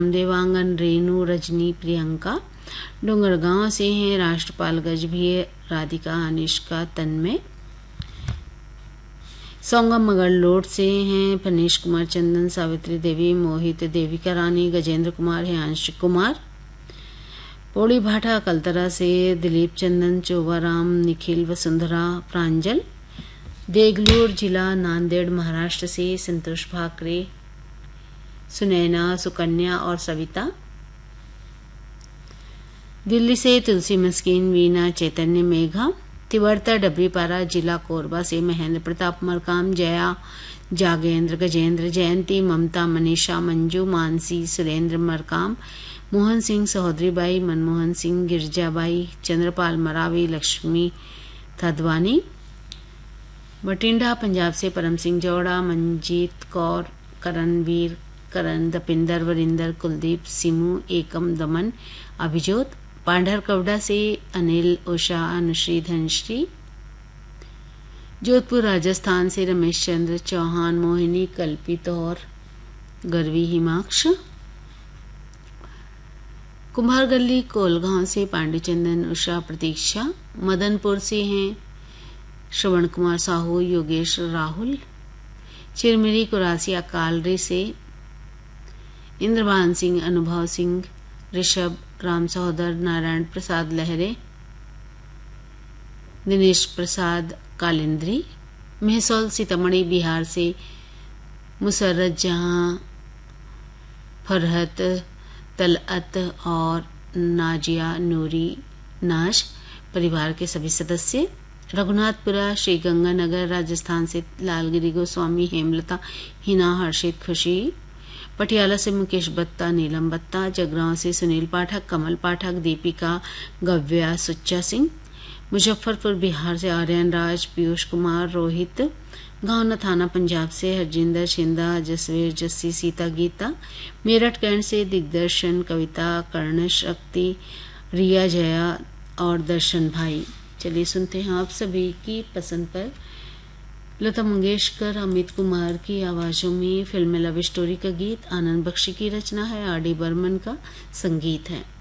देवांगन, रेणु, रजनी, प्रियंका। डोंगरगांव से हैं राष्ट्रपाल गज भी, राधिका, अनिष्का, तन्मय। सोंगम मगरलोड से हैं फनीश कुमार, चंदन, सावित्री देवी, मोहित, देविका रानी, गजेंद्र कुमार, हियांश कुमार। पौड़ी भाटा कलतरा से दिलीप, चंदन, चोवाराम, निखिल, वसुंधरा, प्रांजल। देगलूर जिला नांदेड़ महाराष्ट्र से संतोष भाकरे, सुनैना, सुकन्या और सविता। दिल्ली से तुलसी मस्किन, वीना, चैतन्य, मेघा। तिवर्ता डबरीपारा जिला कोरबा से महेंद्र प्रताप, मरकाम, जया, जागेंद्र, गजेंद्र, जयंती, ममता, मनीषा, मंजू, मानसी, सुरेंद्र, मरकाम, मोहन सिंह, सहोदरीबाई, मनमोहन सिंह, गिरजाबाई, चंद्रपाल, मरावी, लक्ष्मी थदवानी। बठिंडा पंजाब से परम सिंह जौड़ा, मंजीत कौर, करणवीर, करण, दपिंदर, वरिंदर, कुलदीप, सिमू, एकम, दमन, अभिजोत। पांढर कवड़ा से अनिल, उषा, अनुश्री, धनश्री। जोधपुर राजस्थान से रमेश चंद्र चौहान, मोहिनी, कल्पित और गरवी, हिमाक्ष। कुम्हारगली कोलगांव से पांडुचंदन, उषा, प्रतीक्षा। मदनपुर से हैं श्रवण कुमार साहू, योगेश, राहुल। चिरमिरी कुरासिया कालरी से इंद्रभान सिंह, अनुभव सिंह, ऋषभ, राम सहोदर, नारायण प्रसाद लहरे, दिनेश प्रसाद कालिंद्री। मेहसौल सीतामढ़ी बिहार से मुसर्रत जहां, फरहत, तलअत और नाजिया नूरी नाश परिवार के सभी सदस्य। रघुनाथपुरा श्री गंगानगर राजस्थान से लालगिरी गोस्वामी, हेमलता, हिना, हर्षित, खुशी। पटियाला से मुकेश बत्ता, नीलम बत्ता। जगरांव से सुनील पाठक, कमल पाठक, दीपिका, गव्या, सुच्चा सिंह। मुजफ्फरपुर बिहार से आर्यन राज, पीयूष कुमार, रोहित। गांवना थाना पंजाब से हरजिंदर, शिंदा, जसवीर, जस्सी, सीता, गीता। मेरठ कैंट से दिग्दर्शन, कविता, कर्ण, शक्ति, रिया, जया और दर्शन भाई। चलिए सुनते हैं आप सभी की पसंद पर लता मंगेशकर, अमित कुमार की आवाजों में फिल्म लव स्टोरी का गीत। आनंद बख्शी की रचना है, आर डी बर्मन का संगीत है।